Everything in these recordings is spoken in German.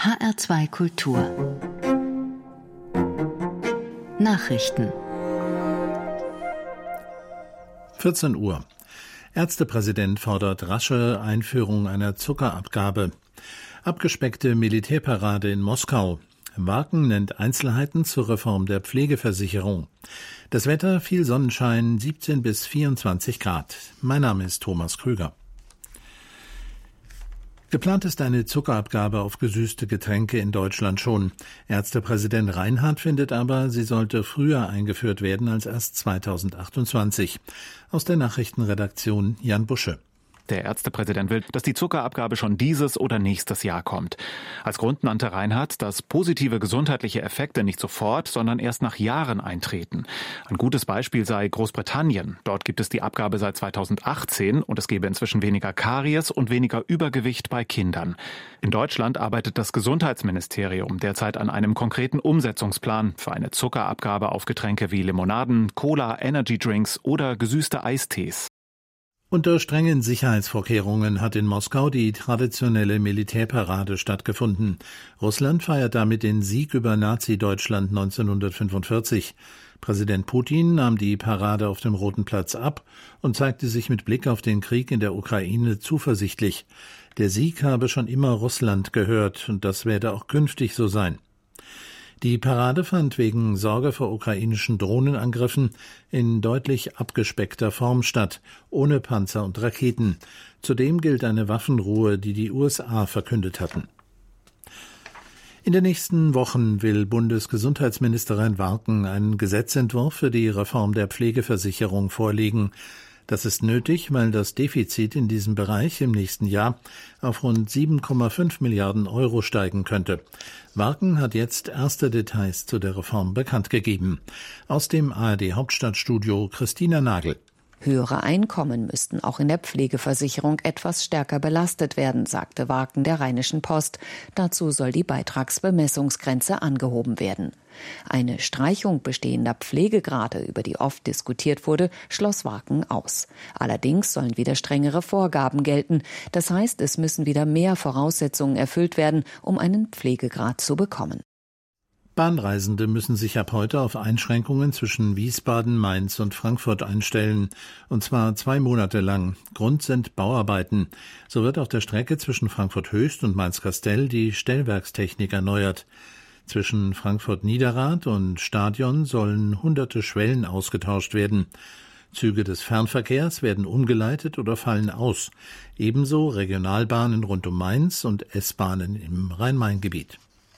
HR2 Kultur Nachrichten 14 Uhr. Ärztepräsident fordert rasche Einführung einer Zuckerabgabe. Abgespeckte Militärparade in Moskau. Warken nennt Einzelheiten zur Reform der Pflegeversicherung. Das Wetter, viel Sonnenschein, 17 bis 24 Grad. Mein Name ist Thomas Krüger. Geplant ist eine Zuckerabgabe auf gesüßte Getränke in Deutschland schon. Ärztepräsident Reinhardt findet aber, sie sollte früher eingeführt werden als erst 2028. Aus der Nachrichtenredaktion Jan Busche. Der Ärztepräsident will, dass die Zuckerabgabe schon dieses oder nächstes Jahr kommt. Als Grund nannte Reinhardt, dass positive gesundheitliche Effekte nicht sofort, sondern erst nach Jahren eintreten. Ein gutes Beispiel sei Großbritannien. Dort gibt es die Abgabe seit 2018 und es gebe inzwischen weniger Karies und weniger Übergewicht bei Kindern. In Deutschland arbeitet das Gesundheitsministerium derzeit an einem konkreten Umsetzungsplan für eine Zuckerabgabe auf Getränke wie Limonaden, Cola, Energydrinks oder gesüßte Eistees. Unter strengen Sicherheitsvorkehrungen hat in Moskau die traditionelle Militärparade stattgefunden. Russland feiert damit den Sieg über Nazi-Deutschland 1945. Präsident Putin nahm die Parade auf dem Roten Platz ab und zeigte sich mit Blick auf den Krieg in der Ukraine zuversichtlich. Der Sieg habe schon immer Russland gehört und das werde auch künftig so sein. Die Parade fand wegen Sorge vor ukrainischen Drohnenangriffen in deutlich abgespeckter Form statt, ohne Panzer und Raketen. Zudem gilt eine Waffenruhe, die die USA verkündet hatten. In den nächsten Wochen will Bundesgesundheitsministerin Warken einen Gesetzentwurf für die Reform der Pflegeversicherung vorlegen. Das ist nötig, weil das Defizit in diesem Bereich im nächsten Jahr auf rund 7,5 Milliarden Euro steigen könnte. Warken hat jetzt erste Details zu der Reform bekannt gegeben. Aus dem ARD-Hauptstadtstudio Christina Nagel. Höhere Einkommen müssten auch in der Pflegeversicherung etwas stärker belastet werden, sagte Warken der Rheinischen Post. Dazu soll die Beitragsbemessungsgrenze angehoben werden. Eine Streichung bestehender Pflegegrade, über die oft diskutiert wurde, schloss Warken aus. Allerdings sollen wieder strengere Vorgaben gelten. Das heißt, es müssen wieder mehr Voraussetzungen erfüllt werden, um einen Pflegegrad zu bekommen. Bahnreisende müssen sich ab heute auf Einschränkungen zwischen Wiesbaden, Mainz und Frankfurt einstellen, und zwar 2 Monate lang. Grund sind Bauarbeiten. So wird auf der Strecke zwischen Frankfurt Höchst und Mainz-Kastel die Stellwerkstechnik erneuert. Zwischen Frankfurt-Niederrad und Stadion sollen hunderte Schwellen ausgetauscht werden. Züge des Fernverkehrs werden umgeleitet oder fallen aus. Ebenso Regionalbahnen rund um Mainz und S-Bahnen im Rhein-Main-Gebiet.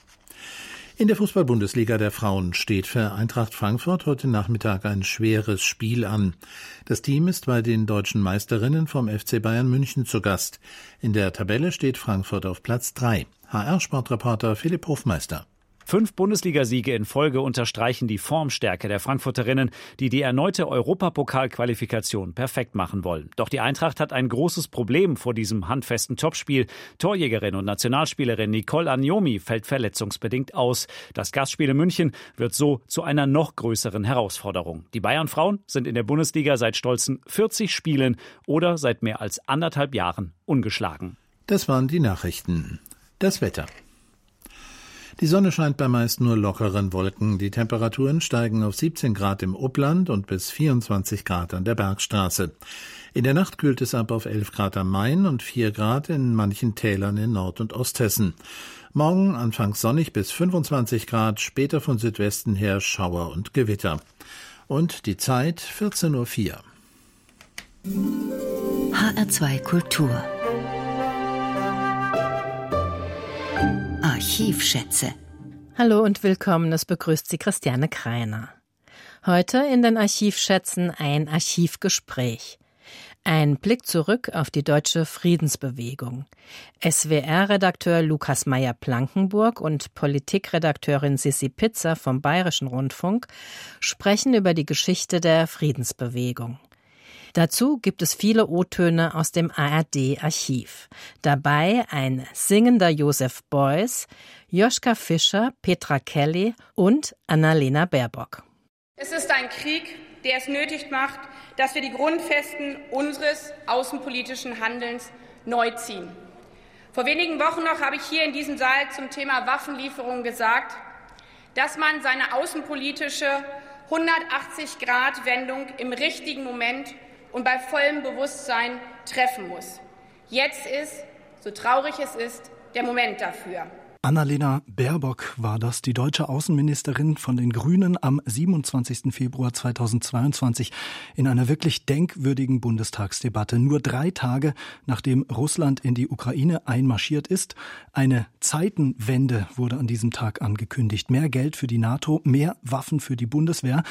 In der Fußball-Bundesliga der Frauen steht für Eintracht Frankfurt heute Nachmittag ein schweres Spiel an. Das Team ist bei den deutschen Meisterinnen vom FC Bayern München zu Gast. In der Tabelle steht Frankfurt auf Platz 3. HR-Sportreporter Philipp Hofmeister. 5 Bundesligasiege in Folge unterstreichen die Formstärke der Frankfurterinnen, die erneute Europapokal-Qualifikation perfekt machen wollen. Doch die Eintracht hat ein großes Problem vor diesem handfesten Topspiel. Torjägerin und Nationalspielerin Nicole Agnomi fällt verletzungsbedingt aus. Das Gastspiel in München wird so zu einer noch größeren Herausforderung. Die Bayern-Frauen sind in der Bundesliga seit stolzen 40 Spielen oder seit mehr als 1,5 Jahren ungeschlagen. Das waren die Nachrichten. Das Wetter. Die Sonne scheint bei meist nur lockeren Wolken. Die Temperaturen steigen auf 17 Grad im Upland und bis 24 Grad an der Bergstraße. In der Nacht kühlt es ab auf 11 Grad am Main und 4 Grad in manchen Tälern in Nord- und Osthessen. Morgen anfangs sonnig bis 25 Grad, später von Südwesten her Schauer und Gewitter. Und die Zeit 14:04 Uhr. HR2 Kultur Archivschätze. Hallo und willkommen, es begrüßt Sie Christiane Kreiner. Heute in den Archivschätzen ein Archivgespräch. Ein Blick zurück auf die deutsche Friedensbewegung. SWR-Redakteur Lukas Meyer-Plankenburg und Politikredakteurin Sissi Pitzer vom Bayerischen Rundfunk sprechen über die Geschichte der Friedensbewegung. Dazu gibt es viele O-Töne aus dem ARD-Archiv. Dabei ein singender Josef Beuys, Joschka Fischer, Petra Kelly und Annalena Baerbock. Es ist ein Krieg, der es nötig macht, dass wir die Grundfesten unseres außenpolitischen Handelns neu ziehen. Vor wenigen Wochen noch habe ich hier in diesem Saal zum Thema Waffenlieferungen gesagt, dass man seine außenpolitische 180-Grad-Wendung im richtigen Moment und bei vollem Bewusstsein treffen muss. Jetzt ist, so traurig es ist, der Moment dafür. Annalena Baerbock war das, die deutsche Außenministerin von den Grünen am 27. Februar 2022 in einer wirklich denkwürdigen Bundestagsdebatte. Nur 3 Tage, nachdem Russland in die Ukraine einmarschiert ist. Eine Zeitenwende wurde an diesem Tag angekündigt. Mehr Geld für die NATO, mehr Waffen für die Bundeswehr.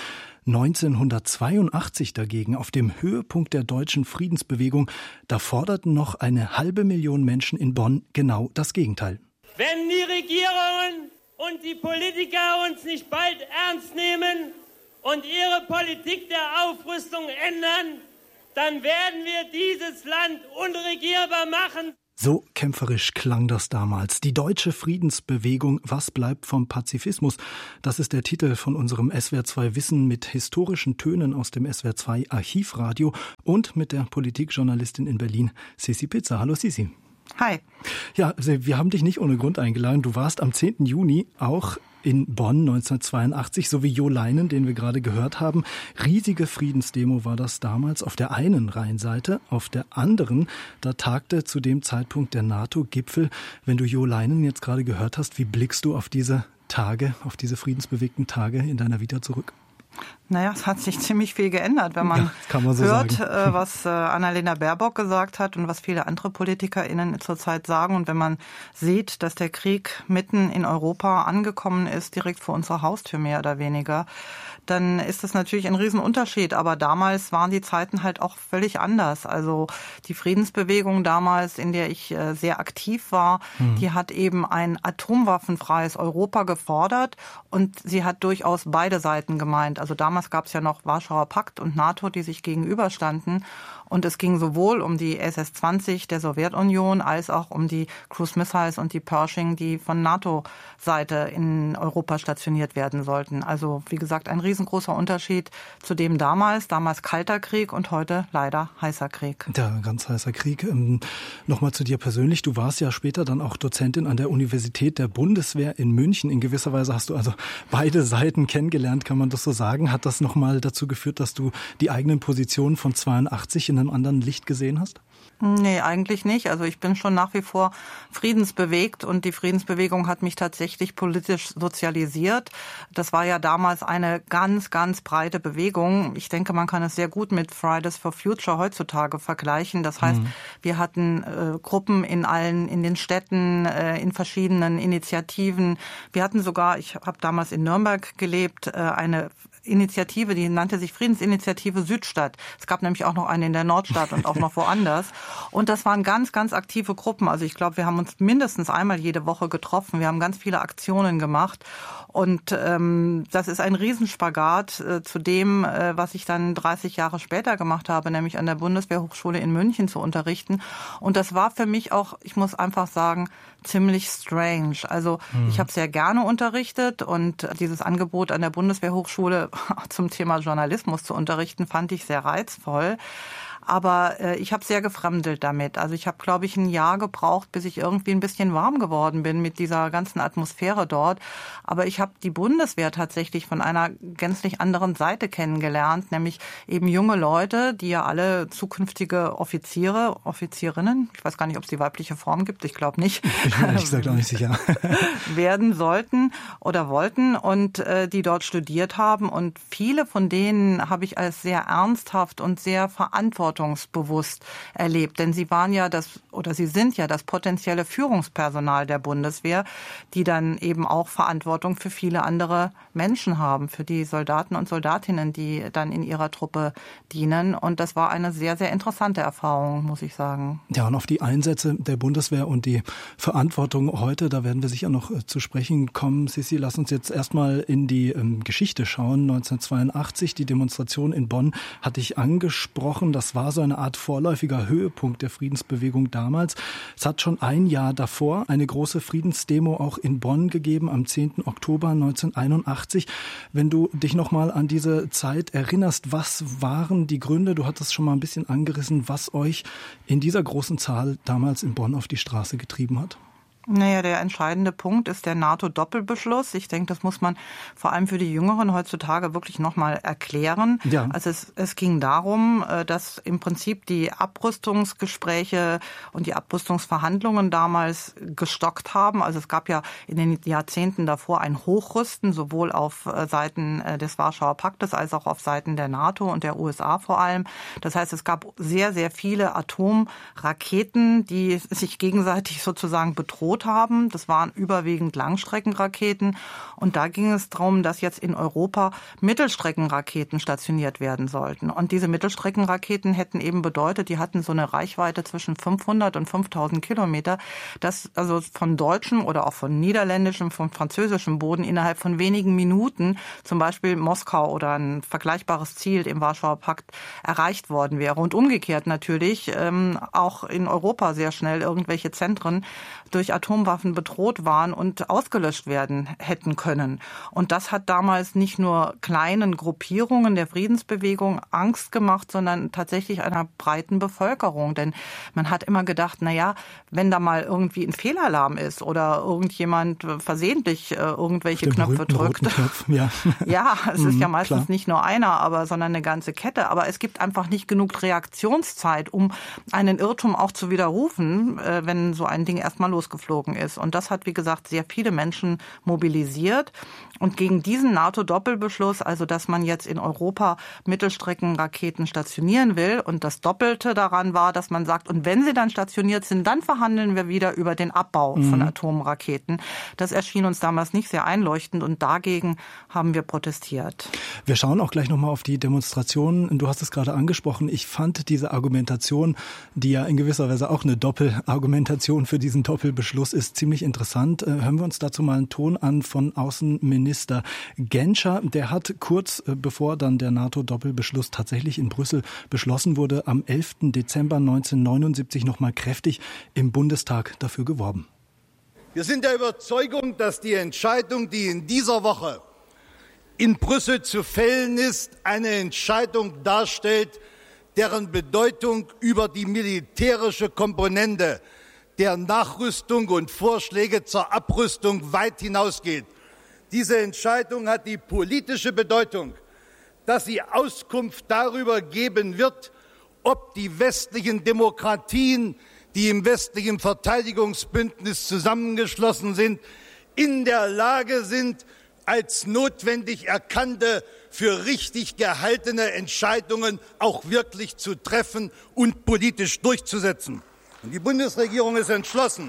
1982 dagegen, auf dem Höhepunkt der deutschen Friedensbewegung, da forderten noch 500.000 Menschen in Bonn genau das Gegenteil. Wenn die Regierungen und die Politiker uns nicht bald ernst nehmen und ihre Politik der Aufrüstung ändern, dann werden wir dieses Land unregierbar machen. So kämpferisch klang das damals. Die deutsche Friedensbewegung, was bleibt vom Pazifismus? Das ist der Titel von unserem SWR2 Wissen mit historischen Tönen aus dem SWR2 Archivradio und mit der Politikjournalistin in Berlin, Sissi Pizza. Hallo Sissi. Hi. Ja, wir haben dich nicht ohne Grund eingeladen. Du warst am 10. Juni auch in Bonn 1982, so wie Jo Leinen, den wir gerade gehört haben. Riesige Friedensdemo war das damals auf der einen Rheinseite. Auf der anderen, da tagte zu dem Zeitpunkt der NATO-Gipfel. Wenn du Jo Leinen jetzt gerade gehört hast, wie blickst du auf diese Tage, auf diese friedensbewegten Tage in deiner Vita zurück? Naja, es hat sich ziemlich viel geändert, wenn man hört, was Annalena Baerbock gesagt hat und was viele andere PolitikerInnen zurzeit sagen. Und wenn man sieht, dass der Krieg mitten in Europa angekommen ist, direkt vor unserer Haustür mehr oder weniger, dann ist das natürlich ein Riesenunterschied. Aber damals waren die Zeiten halt auch völlig anders. Also die Friedensbewegung damals, in der ich sehr aktiv war, die hat eben ein atomwaffenfreies Europa gefordert. Und sie hat durchaus beide Seiten gemeint. Also damals gab es ja noch Warschauer Pakt und NATO, die sich gegenüberstanden. Und es ging sowohl um die SS-20 der Sowjetunion als auch um die Cruise Missiles und die Pershing, die von NATO-Seite in Europa stationiert werden sollten. Also wie gesagt, ein riesengroßer Unterschied zu dem damals kalter Krieg und heute leider heißer Krieg. Ja, ganz heißer Krieg. Nochmal zu dir persönlich. Du warst ja später dann auch Dozentin an der Universität der Bundeswehr in München. In gewisser Weise hast du also beide Seiten kennengelernt, kann man das so sagen. Hat das nochmal dazu geführt, dass du die eigenen Positionen von 82 in einem anderen Licht gesehen hast? Nee, eigentlich nicht. Also ich bin schon nach wie vor friedensbewegt und die Friedensbewegung hat mich tatsächlich politisch sozialisiert. Das war ja damals eine ganz, ganz breite Bewegung. Ich denke, man kann es sehr gut mit Fridays for Future heutzutage vergleichen. Das heißt, wir hatten Gruppen in den Städten, in verschiedenen Initiativen. Wir hatten sogar, ich habe damals in Nürnberg gelebt, eine Initiative, die nannte sich Friedensinitiative Südstadt. Es gab nämlich auch noch eine in der Nordstadt und auch noch woanders. Und das waren ganz, ganz aktive Gruppen. Also ich glaube, wir haben uns mindestens einmal jede Woche getroffen. Wir haben ganz viele Aktionen gemacht. Und das ist ein Riesenspagat zu dem, was ich dann 30 Jahre später gemacht habe, nämlich an der Bundeswehrhochschule in München zu unterrichten. Und das war für mich auch, ich muss einfach sagen, ziemlich strange. Also ich habe sehr gerne unterrichtet und dieses Angebot an der Bundeswehrhochschule zum Thema Journalismus zu unterrichten, fand ich sehr reizvoll. Aber ich habe sehr gefremdelt damit. Also ich habe, glaube ich, ein Jahr gebraucht, bis ich irgendwie ein bisschen warm geworden bin mit dieser ganzen Atmosphäre dort. Aber ich habe die Bundeswehr tatsächlich von einer gänzlich anderen Seite kennengelernt, nämlich eben junge Leute, die ja alle zukünftige Offiziere, Offizierinnen, ich weiß gar nicht, ob es die weibliche Form gibt, ich glaube nicht. Ich bin ehrlich gesagt auch nicht sicher. werden sollten oder wollten und die dort studiert haben. Und viele von denen habe ich als sehr ernsthaft und sehr verantwortungsbewusst erlebt. Denn sie waren ja sie sind ja das potenzielle Führungspersonal der Bundeswehr, die dann eben auch Verantwortung für viele andere Menschen haben, für die Soldaten und Soldatinnen, die dann in ihrer Truppe dienen. Und das war eine sehr, sehr interessante Erfahrung, muss ich sagen. Ja, und auf die Einsätze der Bundeswehr und die Verantwortung heute, da werden wir sicher noch zu sprechen kommen. Sissi, lass uns jetzt erstmal in die Geschichte schauen. 1982, die Demonstration in Bonn hatte ich angesprochen. Das war war so eine Art vorläufiger Höhepunkt der Friedensbewegung damals. Es hat schon ein Jahr davor eine große Friedensdemo auch in Bonn gegeben, am 10. Oktober 1981. Wenn du dich noch mal an diese Zeit erinnerst, was waren die Gründe, du hattest schon mal ein bisschen angerissen, was euch in dieser großen Zahl damals in Bonn auf die Straße getrieben hat? Naja, der entscheidende Punkt ist der NATO-Doppelbeschluss. Ich denke, das muss man vor allem für die Jüngeren heutzutage wirklich nochmal erklären. Ja. Also es ging darum, dass im Prinzip die Abrüstungsgespräche und die Abrüstungsverhandlungen damals gestockt haben. Also es gab ja in den Jahrzehnten davor ein Hochrüsten, sowohl auf Seiten des Warschauer Paktes als auch auf Seiten der NATO und der USA vor allem. Das heißt, es gab sehr, sehr viele Atomraketen, die sich gegenseitig sozusagen bedroht haben. Das waren überwiegend Langstreckenraketen. Und da ging es darum, dass jetzt in Europa Mittelstreckenraketen stationiert werden sollten. Und diese Mittelstreckenraketen hätten eben bedeutet, die hatten so eine Reichweite zwischen 500 und 5000 Kilometer, dass also von deutschem oder auch von niederländischem, von französischem Boden innerhalb von wenigen Minuten zum Beispiel Moskau oder ein vergleichbares Ziel im Warschauer Pakt erreicht worden wäre. Und umgekehrt natürlich auch in Europa sehr schnell irgendwelche Zentren durch Atomwaffen bedroht waren und ausgelöscht werden hätten können. Und das hat damals nicht nur kleinen Gruppierungen der Friedensbewegung Angst gemacht, sondern tatsächlich einer breiten Bevölkerung. Denn man hat immer gedacht, naja, wenn da mal irgendwie ein Fehlalarm ist oder irgendjemand versehentlich irgendwelche Knöpfe drückt. Knopf, ja. Ja, es ist ja meistens nicht nur einer, sondern eine ganze Kette. Aber es gibt einfach nicht genug Reaktionszeit, um einen Irrtum auch zu widerrufen, wenn so ein Ding erstmal losgeflogen ist. Und das hat, wie gesagt, sehr viele Menschen mobilisiert. Und gegen diesen NATO-Doppelbeschluss, also dass man jetzt in Europa Mittelstreckenraketen stationieren will, und das Doppelte daran war, dass man sagt, und wenn sie dann stationiert sind, dann verhandeln wir wieder über den Abbau von Atomraketen. Das erschien uns damals nicht sehr einleuchtend und dagegen haben wir protestiert. Wir schauen auch gleich nochmal auf die Demonstrationen. Du hast es gerade angesprochen. Ich fand diese Argumentation, die ja in gewisser Weise auch eine Doppelargumentation für diesen Doppelbeschluss ist, ziemlich interessant. Hören wir uns dazu mal einen Ton an von Außenminister Genscher. Der hat kurz bevor dann der NATO-Doppelbeschluss tatsächlich in Brüssel beschlossen wurde, am 11. Dezember 1979 nochmal kräftig im Bundestag dafür geworben. Wir sind der Überzeugung, dass die Entscheidung, die in dieser Woche in Brüssel zu fällen ist, eine Entscheidung darstellt, deren Bedeutung über die militärische Komponente der Nachrüstung und Vorschläge zur Abrüstung weit hinausgeht. Diese Entscheidung hat die politische Bedeutung, dass sie Auskunft darüber geben wird, ob die westlichen Demokratien, die im westlichen Verteidigungsbündnis zusammengeschlossen sind, in der Lage sind, als notwendig erkannte, für richtig gehaltene Entscheidungen auch wirklich zu treffen und politisch durchzusetzen. Und die Bundesregierung ist entschlossen,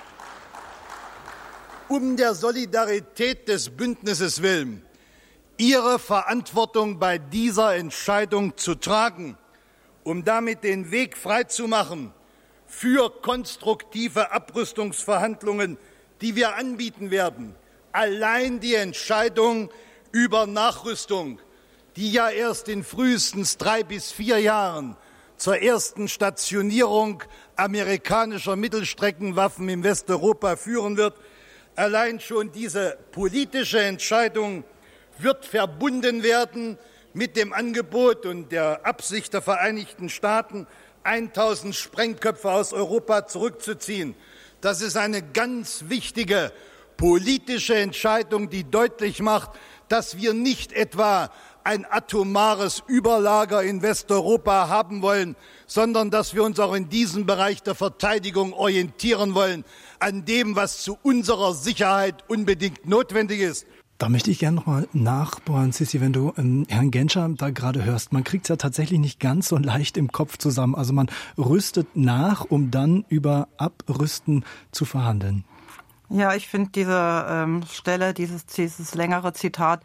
um der Solidarität des Bündnisses willen, ihre Verantwortung bei dieser Entscheidung zu tragen, um damit den Weg freizumachen für konstruktive Abrüstungsverhandlungen, die wir anbieten werden. Allein die Entscheidung über Nachrüstung, die ja erst in frühestens 3 bis 4 Jahren zur ersten Stationierung amerikanischer Mittelstreckenwaffen in Westeuropa führen wird, allein schon diese politische Entscheidung wird verbunden werden mit dem Angebot und der Absicht der Vereinigten Staaten, 1000 Sprengköpfe aus Europa zurückzuziehen. Das ist eine ganz wichtige politische Entscheidung, die deutlich macht, dass wir nicht etwa ein atomares Überlager in Westeuropa haben wollen, sondern dass wir uns auch in diesem Bereich der Verteidigung orientieren wollen, an dem, was zu unserer Sicherheit unbedingt notwendig ist. Da möchte ich gerne nochmal nachbohren, Sissi, wenn du Herrn Genscher da gerade hörst. Man kriegt es ja tatsächlich nicht ganz so leicht im Kopf zusammen. Also man rüstet nach, um dann über Abrüsten zu verhandeln. Ja, ich finde diese Stelle, dieses längere Zitat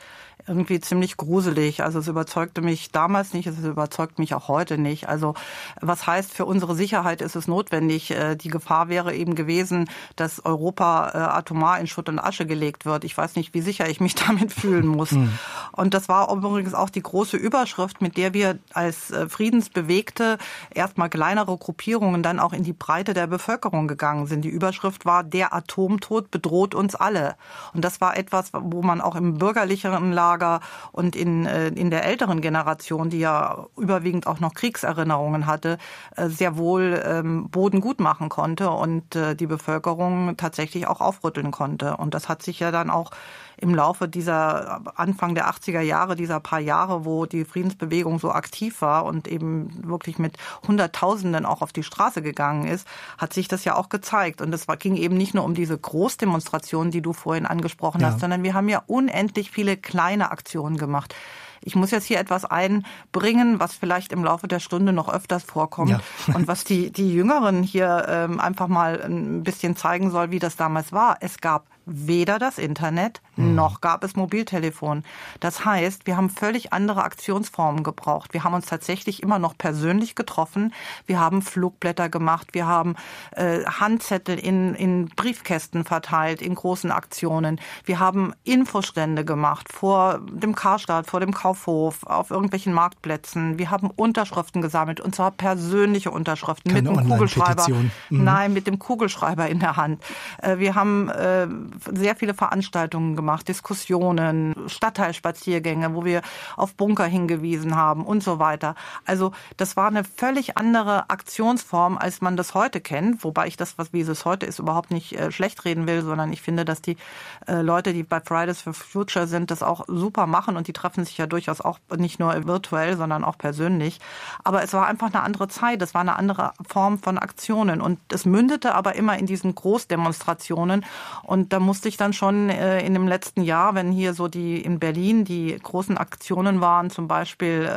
irgendwie ziemlich gruselig. Also es überzeugte mich damals nicht, es überzeugt mich auch heute nicht. Also was heißt, für unsere Sicherheit ist es notwendig. Die Gefahr wäre eben gewesen, dass Europa atomar in Schutt und Asche gelegt wird. Ich weiß nicht, wie sicher ich mich damit fühlen muss. Und das war übrigens auch die große Überschrift, mit der wir als Friedensbewegte erstmal kleinere Gruppierungen dann auch in die Breite der Bevölkerung gegangen sind. Die Überschrift war: Der Atomtod bedroht uns alle. Und das war etwas, wo man auch im bürgerlicheren Lager und in der älteren Generation, die ja überwiegend auch noch Kriegserinnerungen hatte, sehr wohl Boden gut machen konnte und die Bevölkerung tatsächlich auch aufrütteln konnte. Und das hat sich ja dann auch im Laufe dieser Anfang der 80er Jahre, dieser paar Jahre, wo die Friedensbewegung so aktiv war und eben wirklich mit Hunderttausenden auch auf die Straße gegangen ist, hat sich das ja auch gezeigt. Und es ging eben nicht nur um diese Großdemonstrationen, die du vorhin angesprochen hast, sondern wir haben ja unendlich viele kleine Aktionen gemacht. Ich muss jetzt hier etwas einbringen, was vielleicht im Laufe der Stunde noch öfters vorkommt und was die Jüngeren hier einfach mal ein bisschen zeigen soll, wie das damals war. Es gab weder das Internet, noch gab es Mobiltelefon. Das heißt, wir haben völlig andere Aktionsformen gebraucht. Wir haben uns tatsächlich immer noch persönlich getroffen. Wir haben Flugblätter gemacht. Wir haben Handzettel in Briefkästen verteilt, in großen Aktionen. Wir haben Infostände gemacht vor dem Karstadt, vor dem Kaufhof, auf irgendwelchen Marktplätzen. Wir haben Unterschriften gesammelt, und zwar persönliche Unterschriften. Keine mit dem Kugelschreiber. Nein, mit dem Kugelschreiber in der Hand. Wir haben sehr viele Veranstaltungen gemacht, Diskussionen, Stadtteilspaziergänge, wo wir auf Bunker hingewiesen haben und so weiter. Also das war eine völlig andere Aktionsform, als man das heute kennt, wobei ich das, wie es heute ist, überhaupt nicht schlecht reden will, sondern ich finde, dass die Leute, die bei Fridays for Future sind, das auch super machen, und die treffen sich ja durchaus auch nicht nur virtuell, sondern auch persönlich. Aber es war einfach eine andere Zeit, es war eine andere Form von Aktionen, und es mündete aber immer in diesen Großdemonstrationen, und da musste ich dann schon in dem letzten Jahr, wenn hier so in Berlin die großen Aktionen waren, zum Beispiel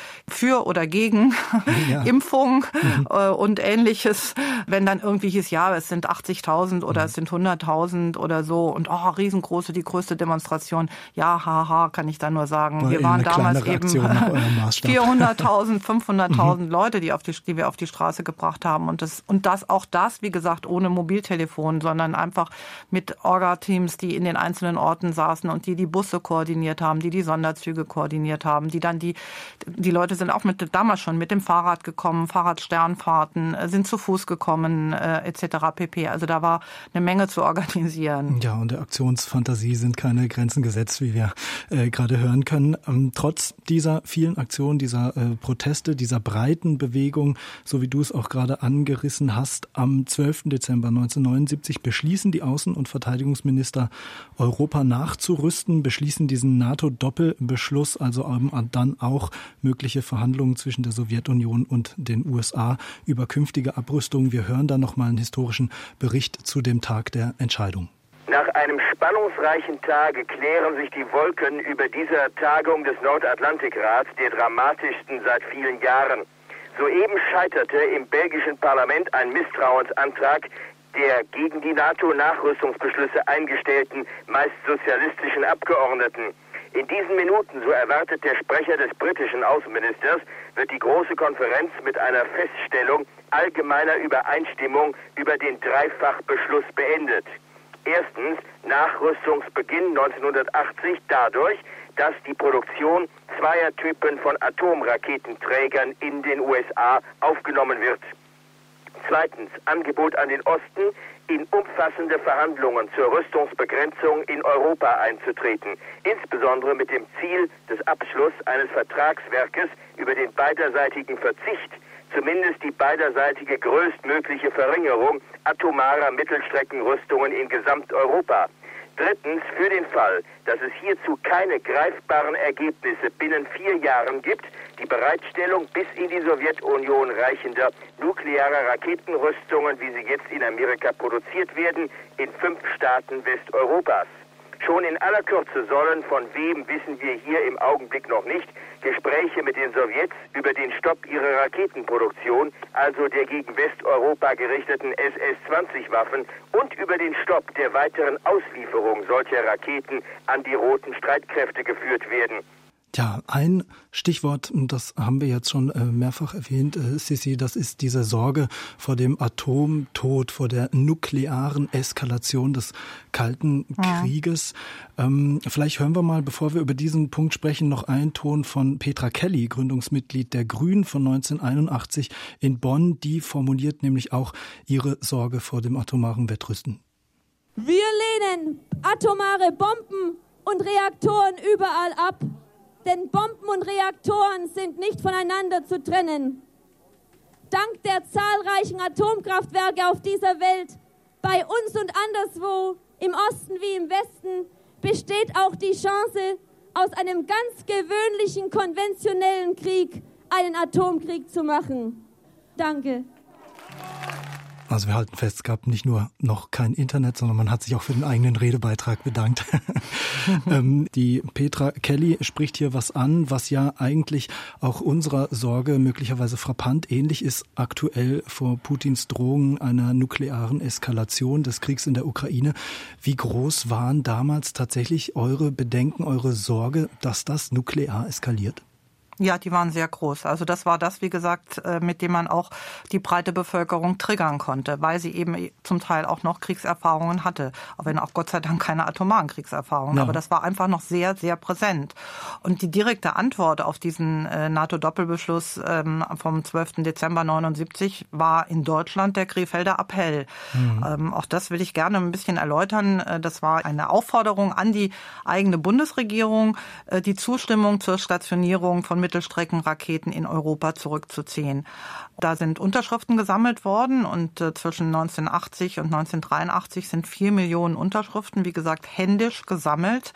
für oder gegen Impfung und Ähnliches, wenn dann irgendwie hieß, ja, es sind 80.000 oder es sind 100.000 oder so, und riesengroße, die größte Demonstration, ja, haha, kann ich da nur sagen. Wir waren damals eben 400.000, 500.000 Leute, die wir auf die Straße gebracht haben, und das, wie gesagt, ohne Mobiltelefon, sondern einfach mit Orga-Teams, die in den einzelnen Orten saßen und die Busse koordiniert haben, die Sonderzüge koordiniert haben, die dann die Leute sind auch damals schon mit dem Fahrrad gekommen, Fahrradsternfahrten, sind zu Fuß gekommen, etc. pp. Also da war eine Menge zu organisieren. Ja, und der Aktionsfantasie sind keine Grenzen gesetzt, wie wir gerade hören können. Trotz dieser vielen Aktionen, dieser Proteste, dieser breiten Bewegung, so wie du es auch gerade angerissen hast, am 12. Dezember 1979 beschließen die Außen- und Verteidigungsminister, Europa nachzurüsten, beschließen diesen NATO-Doppelbeschluss, also dann auch mögliche Verhandlungen zwischen der Sowjetunion und den USA über künftige Abrüstung. Wir hören dann nochmal einen historischen Bericht zu dem Tag der Entscheidung. Nach einem spannungsreichen Tage klären sich die Wolken über dieser Tagung des Nordatlantikrats, der dramatischsten seit vielen Jahren. Soeben scheiterte im belgischen Parlament ein Misstrauensantrag der gegen die NATO-Nachrüstungsbeschlüsse eingestellten, meist sozialistischen Abgeordneten. In diesen Minuten, so erwartet der Sprecher des britischen Außenministers, wird die Große Konferenz mit einer Feststellung allgemeiner Übereinstimmung über den Dreifachbeschluss beendet. Erstens, Nachrüstungsbeginn 1980 dadurch, dass die Produktion zweier Typen von Atomraketenträgern in den USA aufgenommen wird. Zweitens, Angebot an den Osten, in umfassende Verhandlungen zur Rüstungsbegrenzung in Europa einzutreten, insbesondere mit dem Ziel des Abschlusses eines Vertragswerkes über den beiderseitigen Verzicht, zumindest die beiderseitige größtmögliche Verringerung atomarer Mittelstreckenrüstungen in Gesamteuropa. Drittens, für den Fall, dass es hierzu keine greifbaren Ergebnisse binnen 4 Jahren gibt, die Bereitstellung bis in die Sowjetunion reichender nuklearer Raketenrüstungen, wie sie jetzt in Amerika produziert werden, in 5 Staaten Westeuropas. Schon in aller Kürze sollen, von wem wissen wir hier im Augenblick noch nicht, Gespräche mit den Sowjets über den Stopp ihrer Raketenproduktion, also der gegen Westeuropa gerichteten SS-20-Waffen, und über den Stopp der weiteren Auslieferung solcher Raketen an die roten Streitkräfte geführt werden. Ja, ein Stichwort, das haben wir jetzt schon mehrfach erwähnt, Sissi, das ist diese Sorge vor dem Atomtod, vor der nuklearen Eskalation des Kalten Krieges. Vielleicht hören wir mal, bevor wir über diesen Punkt sprechen, noch einen Ton von Petra Kelly, Gründungsmitglied der Grünen von 1981 in Bonn. Die formuliert nämlich auch ihre Sorge vor dem atomaren Wettrüsten. Wir lehnen atomare Bomben und Reaktoren überall ab. Denn Bomben und Reaktoren sind nicht voneinander zu trennen. Dank der zahlreichen Atomkraftwerke auf dieser Welt, bei uns und anderswo, im Osten wie im Westen, besteht auch die Chance, aus einem ganz gewöhnlichen, konventionellen Krieg einen Atomkrieg zu machen. Danke. Also wir halten fest, es gab nicht nur noch kein Internet, sondern man hat sich auch für den eigenen Redebeitrag bedankt. Die Petra Kelly spricht hier was an, was ja eigentlich auch unserer Sorge möglicherweise frappant ähnlich ist, aktuell vor Putins Drohung einer nuklearen Eskalation des Kriegs in der Ukraine. Wie groß waren damals tatsächlich eure Bedenken, eure Sorge, dass das nuklear eskaliert? Ja, die waren sehr groß. Also das war das, wie gesagt, mit dem man auch die breite Bevölkerung triggern konnte, weil sie eben zum Teil auch noch Kriegserfahrungen hatte. Auch wenn auch Gott sei Dank keine atomaren Kriegserfahrungen. Ja. Aber das war einfach noch sehr, sehr präsent. Und die direkte Antwort auf diesen NATO-Doppelbeschluss vom 12. Dezember 79 war in Deutschland der Krefelder Appell. Auch das will ich gerne ein bisschen erläutern. Das war eine Aufforderung an die eigene Bundesregierung, die Zustimmung zur Stationierung von Mittelstreckenraketen in Europa zurückzuziehen. Da sind Unterschriften gesammelt worden und zwischen 1980 und 1983 sind 4 Millionen Unterschriften, wie gesagt, händisch gesammelt,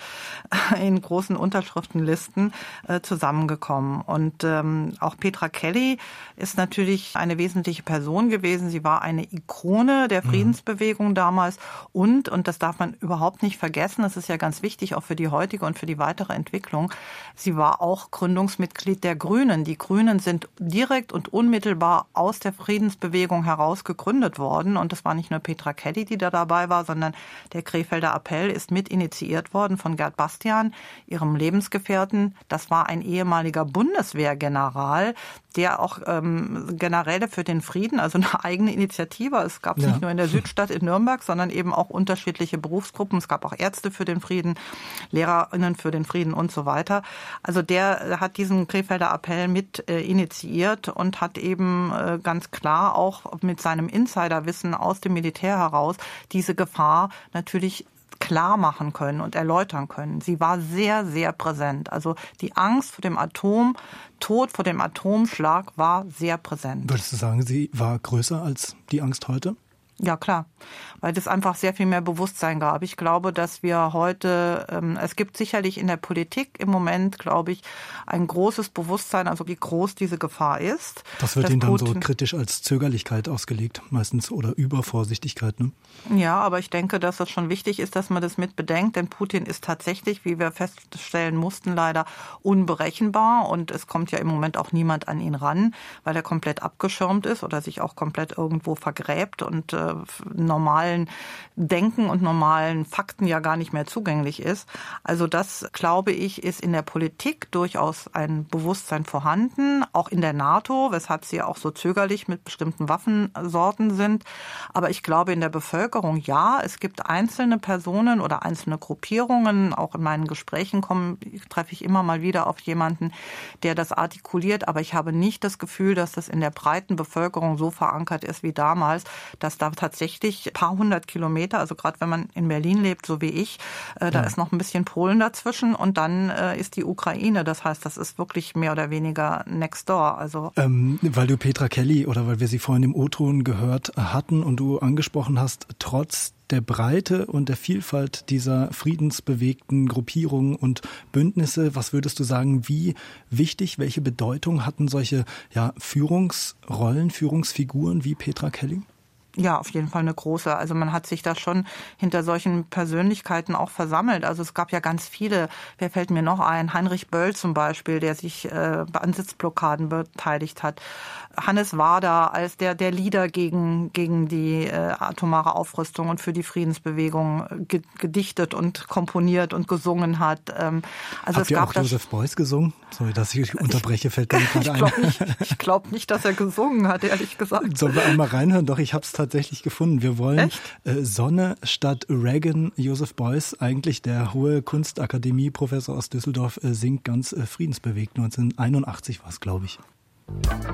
in großen Unterschriftenlisten zusammengekommen. Und auch Petra Kelly ist natürlich eine wesentliche Person gewesen. Sie war eine Ikone der Friedensbewegung damals und das darf man überhaupt nicht vergessen, das ist ja ganz wichtig, auch für die heutige und für die weitere Entwicklung, sie war auch Gründungsmitglied der Grünen. Die Grünen sind direkt und unmittelbar aus der Friedensbewegung heraus gegründet worden. Und das war nicht nur Petra Kelly, die da dabei war, sondern der Krefelder Appell ist mit initiiert worden von Gerd Bastian, ihrem Lebensgefährten. Das war ein ehemaliger Bundeswehrgeneral, der auch Generäle für den Frieden, also eine eigene Initiative. Es gab nicht nur in der Südstadt in Nürnberg, sondern eben auch unterschiedliche Berufsgruppen. Es gab auch Ärzte für den Frieden, LehrerInnen für den Frieden und so weiter. Also der hat diesen Krefelder Appell mit initiiert und hat eben ganz klar auch mit seinem Insiderwissen aus dem Militär heraus diese Gefahr natürlich klar machen können und erläutern können. Sie war sehr, sehr präsent. Also die Angst vor dem Atomtod, vor dem Atomschlag war sehr präsent. Würdest du sagen, sie war größer als die Angst heute? Ja, klar, weil es einfach sehr viel mehr Bewusstsein gab. Ich glaube, dass wir heute, es gibt sicherlich in der Politik im Moment, glaube ich, ein großes Bewusstsein, also wie groß diese Gefahr ist. Das wird Ihnen dann so kritisch als Zögerlichkeit ausgelegt, meistens, oder Übervorsichtigkeit, ne? Ja, aber ich denke, dass es schon wichtig ist, dass man das mit bedenkt, denn Putin ist tatsächlich, wie wir feststellen mussten, leider unberechenbar und es kommt ja im Moment auch niemand an ihn ran, weil er komplett abgeschirmt ist oder sich auch komplett irgendwo vergräbt und normalen Denken und normalen Fakten ja gar nicht mehr zugänglich ist. Also das, glaube ich, ist in der Politik durchaus ein Bewusstsein vorhanden, auch in der NATO, weshalb sie auch so zögerlich mit bestimmten Waffensorten sind. Aber ich glaube in der Bevölkerung, ja, es gibt einzelne Personen oder einzelne Gruppierungen, auch in meinen Gesprächen treffe ich immer mal wieder auf jemanden, der das artikuliert, aber ich habe nicht das Gefühl, dass das in der breiten Bevölkerung so verankert ist wie damals, dass da tatsächlich ein paar hundert Kilometer, also gerade wenn man in Berlin lebt, so wie ich, da ist noch ein bisschen Polen dazwischen und dann ist die Ukraine. Das heißt, das ist wirklich mehr oder weniger next door. Also weil du Petra Kelly oder weil wir sie vorhin im O-Ton gehört hatten und du angesprochen hast, trotz der Breite und der Vielfalt dieser friedensbewegten Gruppierungen und Bündnisse, was würdest du sagen, wie wichtig, welche Bedeutung hatten solche Führungsrollen, Führungsfiguren wie Petra Kelly? Ja, auf jeden Fall eine große. Also man hat sich da schon hinter solchen Persönlichkeiten auch versammelt. Also es gab ja ganz viele. Wer fällt mir noch ein? Heinrich Böll zum Beispiel, der sich an Sitzblockaden beteiligt hat. Hannes Wader als der Leader gegen die atomare Aufrüstung und für die Friedensbewegung gedichtet und komponiert und gesungen hat. Also Habt ihr auch Joseph Beuys gesungen? Sorry, dass ich unterbreche, fällt mir gerade ein. Ich glaube nicht, dass er gesungen hat, ehrlich gesagt. Sollen wir einmal reinhören? Doch, ich habe es tatsächlich gefunden. Wir wollen Sonne statt Reagan. Joseph Beuys, eigentlich der hohe Kunstakademie-Professor aus Düsseldorf, singt ganz friedensbewegt. 1981 war es, glaube ich.